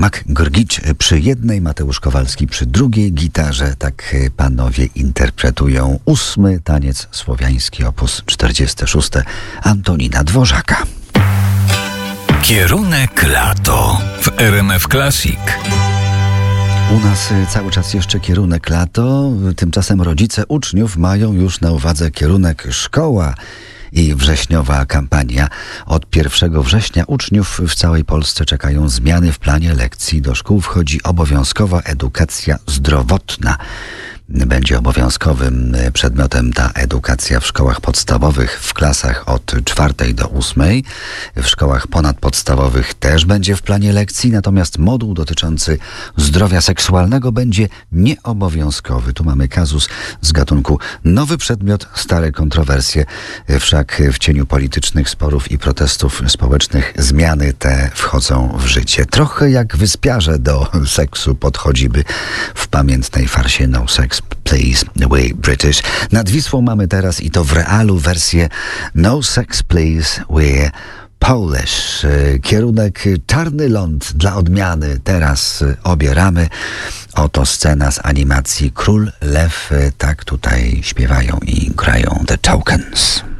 McGurgicz przy jednej, Mateusz Kowalski przy drugiej gitarze. Tak panowie interpretują 8. taniec słowiański op. 46 Antonina Dworzaka. Kierunek lato w RMF Classic. U nas cały czas jeszcze kierunek lato, tymczasem rodzice uczniów mają już na uwadze kierunek szkoła i wrześniowa kampania. Od 1 września uczniów w całej Polsce czekają zmiany w planie lekcji. Do szkół wchodzi obowiązkowa edukacja zdrowotna. Będzie obowiązkowym przedmiotem ta edukacja w szkołach podstawowych w klasach od 4 do 8. W szkołach ponadpodstawowych też będzie w planie lekcji, natomiast moduł dotyczący zdrowia seksualnego będzie nieobowiązkowy. Tu mamy kazus z gatunku nowy przedmiot, stare kontrowersje. Wszak w cieniu politycznych sporów i protestów społecznych zmiany te wchodzą w życie. Trochę jak wyspiarze do seksu podchodziby w pamiętnej farsie No Sex Please We British. Nad Wisłą mamy teraz, i to w realu, wersję No Sex Please We Polish. Kierunek Czarny Ląd dla odmiany teraz obieramy. Oto scena z animacji Król Lew. Tak tutaj śpiewają i grają The Tokens.